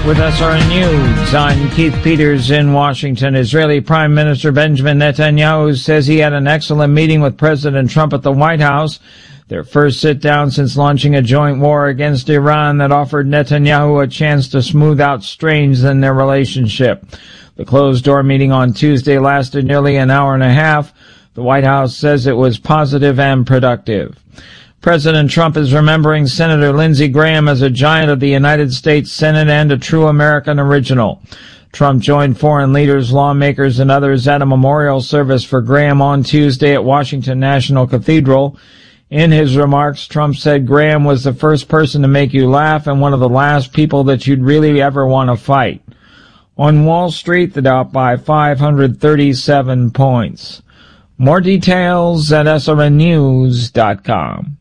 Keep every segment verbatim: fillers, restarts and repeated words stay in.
With S R N News, I'm Keith Peters in Washington. Israeli Prime Minister Benjamin Netanyahu says he had an excellent meeting with President Trump at the White House, their first sit-down since launching a joint war against Iran that offered Netanyahu a chance to smooth out strains in their relationship. The closed-door meeting on Tuesday lasted nearly an hour and a half. The White House says it was positive and productive. President Trump is remembering Senator Lindsey Graham as a giant of the United States Senate and a true American original. Trump joined foreign leaders, lawmakers, and others at a memorial service for Graham on Tuesday at Washington National Cathedral. In his remarks, Trump said Graham was the first person to make you laugh and one of the last people that you'd really ever want to fight. On Wall Street, the Dow by five hundred thirty-seven points. More details at S R N news dot com.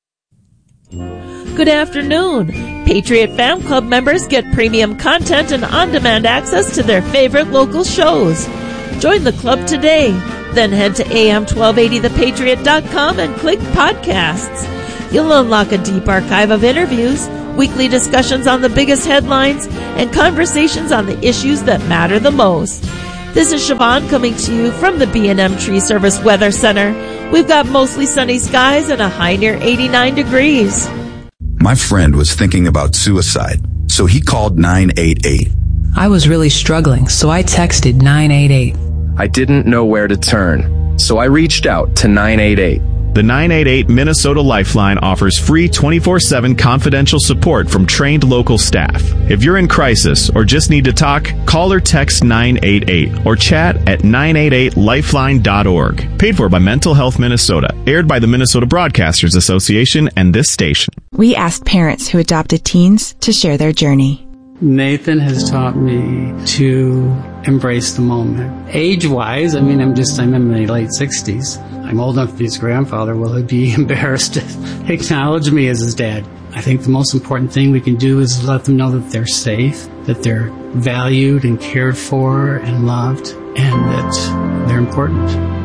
Good afternoon. Patriot Fan Club members get premium content and on-demand access to their favorite local shows. Join the club today. Then head to A M twelve eighty the patriot dot com and click podcasts. You'll unlock a deep archive of interviews, weekly discussions on the biggest headlines, and conversations on the issues that matter the most. This is Siobhan coming to you from the B and M Tree Service Weather Center. We've got mostly sunny skies and a high near eighty-nine degrees. My friend was thinking about suicide, so he called nine eight eight. I was really struggling, so I texted nine eight eight. I didn't know where to turn, so I reached out to nine eight eight. The nine eight eight Minnesota Lifeline offers free twenty-four seven confidential support from trained local staff. If you're in crisis or just need to talk, call or text nine eight eight or chat at nine eight eight lifeline dot org. Paid for by Mental Health Minnesota. Aired by the Minnesota Broadcasters Association and this station. We asked parents who adopted teens to share their journey. Nathan has taught me to embrace the moment. Age-wise, I mean, I'm just, I'm in my late sixties. I'm old enough to be his grandfather. Will he be embarrassed to acknowledge me as his dad? I think the most important thing we can do is let them know that they're safe, that they're valued and cared for and loved, and that they're important.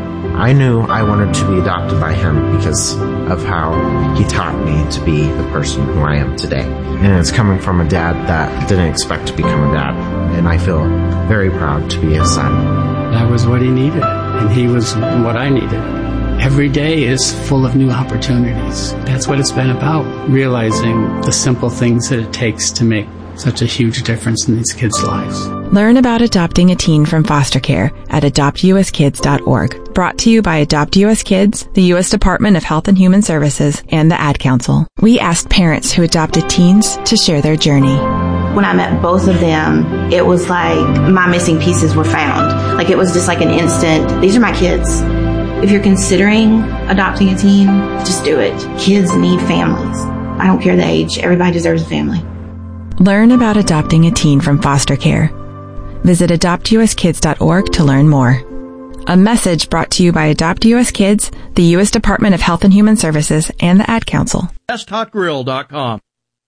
I knew I wanted to be adopted by him because of how he taught me to be the person who I am today. And it's coming from a dad that didn't expect to become a dad. And I feel very proud to be his son. That was what he needed, and he was what I needed. Every day is full of new opportunities. That's what it's been about, realizing the simple things that it takes to make such a huge difference in these kids' lives. Learn about adopting a teen from foster care at adopt u s kids dot org. Brought to you by Adopt U S Kids, the U S Department of Health and Human Services, and the Ad Council. We asked parents who adopted teens to share their journey. When I met both of them, it was like my missing pieces were found. Like it was just like an instant, these are my kids. If you're considering adopting a teen, just do it. Kids need families. I don't care the age. Everybody deserves a family. Learn about adopting a teen from foster care. Visit adopt u s kids dot org to learn more. A message brought to you by Adopt U S Kids, the U S Department of Health and Human Services, and the Ad Council. best hot grill dot com.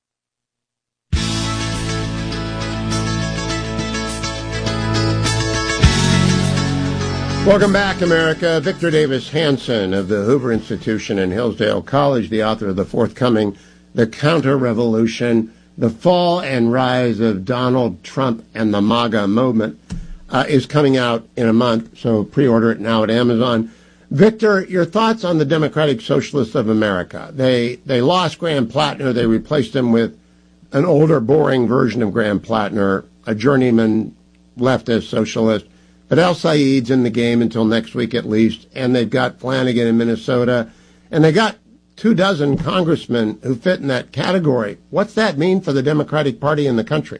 Welcome back, America. Victor Davis Hanson of the Hoover Institution and Hillsdale College, the author of the forthcoming The Counter-Revolution, The Fall and Rise of Donald Trump and the MAGA Movement, uh, is coming out in a month, so pre-order it now at Amazon. Victor, your thoughts on the Democratic Socialists of America? They they lost Graham Plattner. They replaced him with an older, boring version of Graham Plattner, a journeyman leftist socialist. But El Said's in the game until next week at least, and they've got Flanagan in Minnesota, and they got two dozen congressmen who fit in that category. What's that mean for the Democratic Party in the country?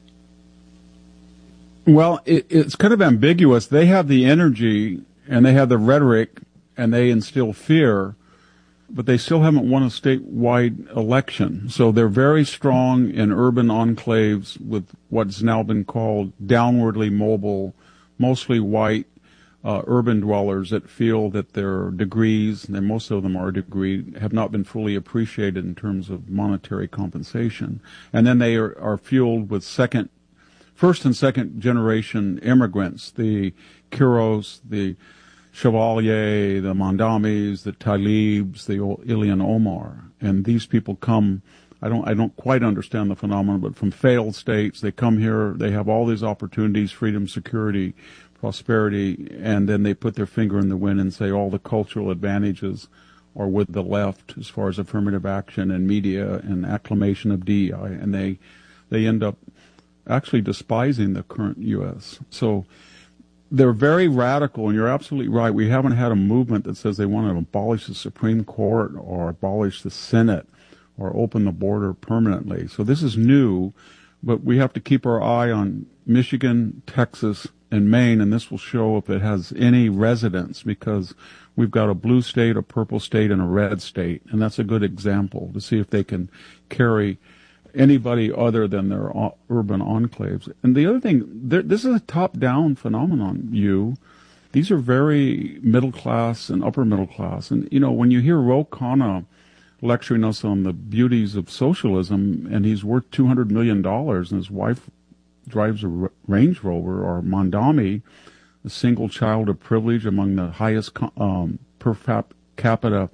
Well, it, it's kind of ambiguous. They have the energy and they have the rhetoric and they instill fear, but they still haven't won a statewide election. So they're very strong in urban enclaves with what's now been called downwardly mobile, mostly white uh, urban dwellers that feel that their degrees, and most of them are degree, have not been fully appreciated in terms of monetary compensation. And then they are, are fueled with second, first and second generation immigrants, the Quiros, the Chevalier, the Mondamis, the Talibs, the Ilhan Omar. And these people come I don't, I don't quite understand the phenomenon, but from failed states, they come here, they have all these opportunities, freedom, security, prosperity, and then they put their finger in the wind and say all the cultural advantages are with the left as far as affirmative action and media and acclamation of D E I, and they, they end up actually despising the current U S. So they're very radical, and you're absolutely right. We haven't had a movement that says they want to abolish the Supreme Court or abolish the Senate or open the border permanently. So this is new, but we have to keep our eye on Michigan, Texas, and Maine, and this will show if it has any resonance, because we've got a blue state, a purple state, and a red state, and that's a good example to see if they can carry anybody other than their urban enclaves. And the other thing, this is a top-down phenomenon, you. These are very middle class and upper middle class. And, you know, when you hear Ro Khanna lecturing us on the beauties of socialism, and he's worth two hundred million dollars, and his wife drives a Range Rover, or Mondami, a single child of privilege among the highest um, per capita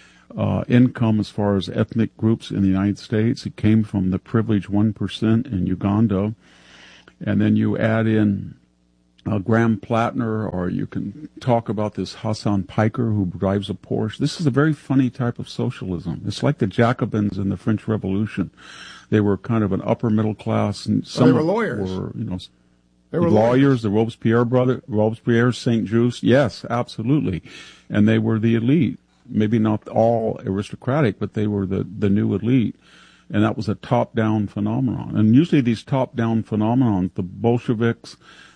Uh, income as far as ethnic groups in the United States. It came from the privileged one percent in Uganda. And then you add in uh, Graham Plattner, or you can talk about this Hassan Piker who drives a Porsche. This is a very funny type of socialism. It's like the Jacobins in the French Revolution. They were kind of an upper middle class. And some well, they were lawyers. Were, you know, they were lawyers, lawyers. The Robespierre brother, Robespierre, Saint Just. Yes, absolutely. And they were the elite. Maybe not all aristocratic, but they were the, the new elite. And that was a top-down phenomenon. And usually these top-down phenomenons, the Bolsheviks,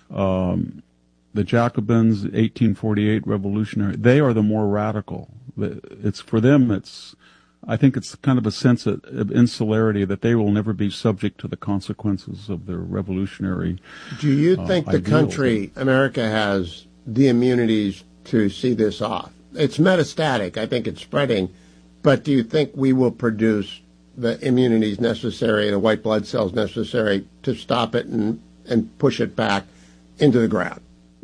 um, the Jacobins, eighteen forty-eight revolutionary, they are the more radical. It's for them, it's, I think it's kind of a sense of, of insularity that they will never be subject to the consequences of their revolutionary Do you uh, think the ideals. country, America, has the immunities to see this off? It's metastatic. I think it's spreading. But do you think we will produce the immunities necessary, the white blood cells necessary to stop it and, and push it back into the ground?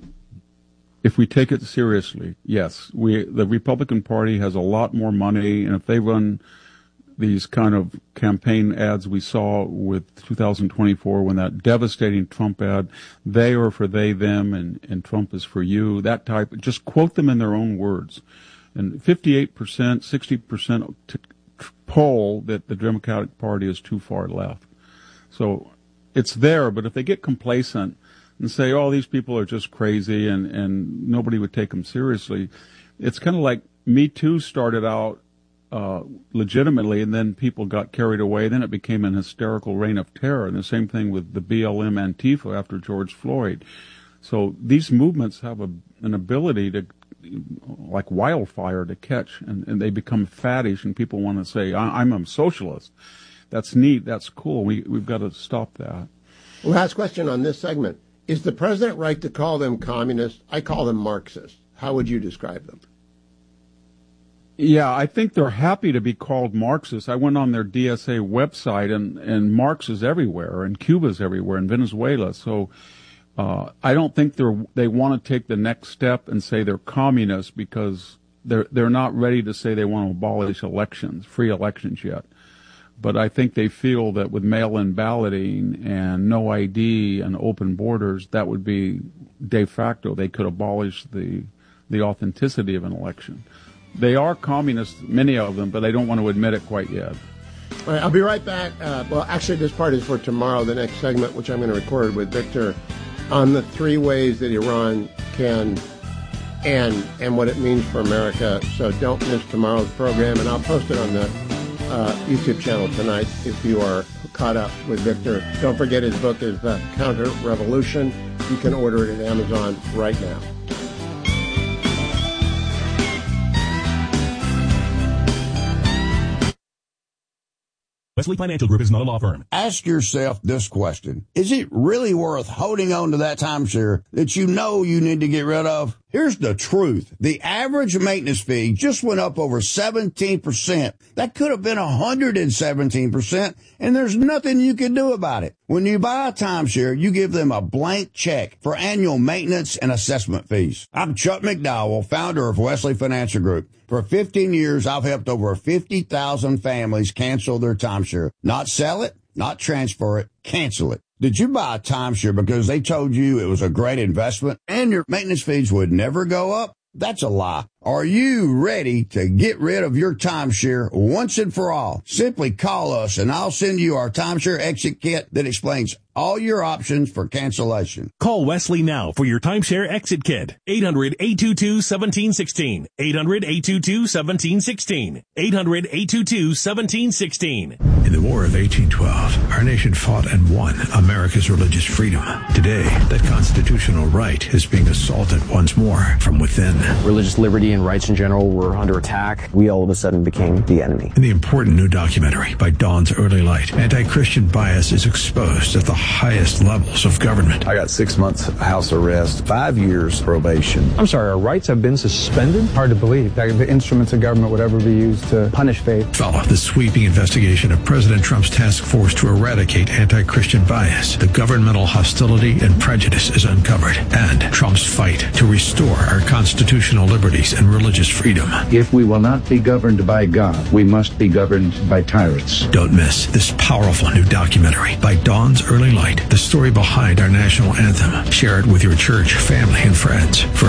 If we take it seriously, yes. We, the Republican Party has a lot more money, and if they run these kind of campaign ads we saw with two thousand twenty-four, when that devastating Trump ad, they are for they, them, and, and Trump is for you, that type, just quote them in their own words. And fifty-eight percent, sixty percent t- t- poll that the Democratic Party is too far left. So it's there, but if they get complacent and say, oh, these people are just crazy and, and nobody would take them seriously, it's kind of like Me Too started out Uh, legitimately, and then people got carried away. Then it became an hysterical reign of terror. And the same thing with the B L M Antifa after George Floyd. So these movements have a, an ability to, like wildfire, to catch, and, and they become faddish, and people want to say, I, I'm a socialist. That's neat. That's cool. We, we've got to stop that. Last question on this segment. Is the president right to call them communists? I call them Marxists. How would you describe them? Yeah, I think they're happy to be called Marxists. I went on their D S A website, and, and Marx is everywhere, and Cuba's everywhere, and Venezuela. So uh, I don't think they're they want to take the next step and say they're communists, because they're they're not ready to say they want to abolish elections, free elections yet. But I think they feel that with mail-in balloting and no I D and open borders, that would be de facto. They could abolish the the authenticity of an election. They are communists, many of them, but they don't want to admit it quite yet. All right, I'll be right back. Uh, well, actually, this part is for tomorrow, the next segment, which I'm going to record with Victor, on the three ways that Iran can end and what it means for America. So don't miss tomorrow's program, and I'll post it on the uh, YouTube channel tonight if you are caught up with Victor. Don't forget his book is The Counter Revolution. You can order it at Amazon right now. Wesley Financial Group is not a law firm. Ask yourself this question. Is it really worth holding on to that timeshare that you know you need to get rid of? Here's the truth. The average maintenance fee just went up over seventeen percent. That could have been one hundred seventeen percent, and there's nothing you can do about it. When you buy a timeshare, you give them a blank check for annual maintenance and assessment fees. I'm Chuck McDowell, founder of Wesley Financial Group. For fifteen years, I've helped over fifty thousand families cancel their timeshare. Not sell it, not transfer it, cancel it. Did you buy a timeshare because they told you it was a great investment and your maintenance fees would never go up? That's a lie. Are you ready to get rid of your timeshare once and for all? Simply call us and I'll send you our timeshare exit kit that explains all your options for cancellation. Call Wesley now for your timeshare exit kit. eight hundred, eight two two, one seven one six. eight hundred, eight two two, one seven one six. eight hundred, eight two two, one seven one six. In the War of eighteen twelve, our nation fought and won America's religious freedom. Today, that constitutional right is being assaulted once more from within. Religious liberty and rights in general were under attack. We all of a sudden became the enemy. In the important new documentary by Dawn's Early Light, anti-Christian bias is exposed at the highest levels of government. I got six months house arrest, five years probation. I'm sorry, our rights have been suspended? Hard to believe that the instruments of government would ever be used to punish faith. Follow the sweeping investigation of President Trump's task force to eradicate anti-Christian bias. The governmental hostility and prejudice is uncovered, and Trump's fight to restore our constitutional liberties and religious freedom. If we will not be governed by God, we must be governed by tyrants. Don't miss this powerful new documentary by Dawn's Early Light, the story behind our national anthem. Share it with your church, family, and friends. For